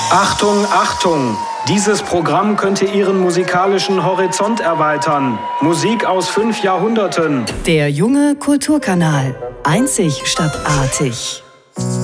Achtung, Achtung! Dieses Programm könnte Ihren musikalischen Horizont erweitern. Musik aus 5 Jahrhunderten. Der junge Kulturkanal. Einzig statt artig.